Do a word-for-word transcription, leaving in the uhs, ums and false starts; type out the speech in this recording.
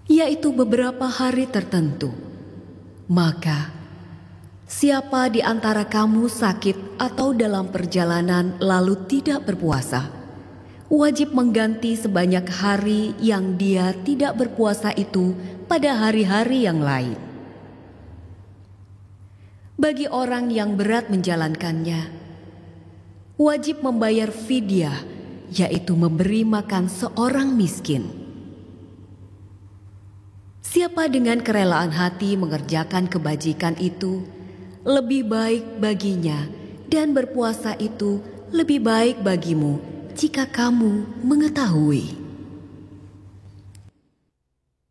yaitu beberapa hari tertentu. Maka, siapa di antara kamu sakit atau dalam perjalanan lalu tidak berpuasa, wajib mengganti sebanyak hari yang dia tidak berpuasa itu pada hari-hari yang lain. Bagi orang yang berat menjalankannya, wajib membayar fidyah, yaitu memberi makan seorang miskin. Siapa dengan kerelaan hati mengerjakan kebajikan itu, lebih baik baginya, dan berpuasa itu lebih baik bagimu jika kamu mengetahui.